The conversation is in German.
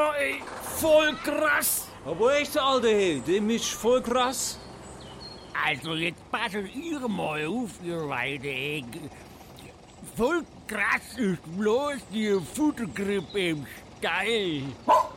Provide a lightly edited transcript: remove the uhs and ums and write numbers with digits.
Ja, ey, voll krass. Aber echt, Alter, hey, dem ist voll krass. Also jetzt passen ihr mal auf, ihr Leute, ey. Voll krass ist bloß die Futtergrippe im Stall.